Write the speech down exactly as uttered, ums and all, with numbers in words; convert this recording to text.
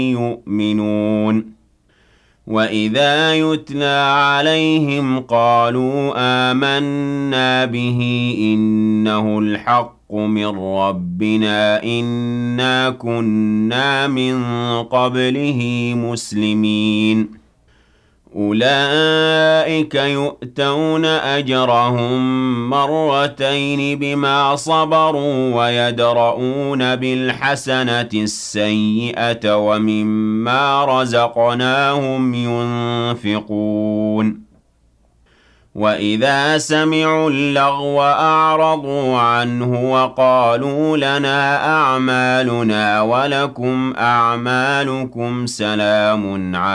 يؤمنون وإذا يتلى عليهم قالوا آمنا به إنه الحق من ربنا إنا كنا من قبله مسلمين أولئك يؤتون أجرهم مرتين بما صبروا ويدرؤون بالحسنة السيئة ومما رزقناهم ينفقون وإذا سمعوا اللغو أعرضوا عنه وقالوا لنا أعمالنا ولكم أعمالكم سلام عليكم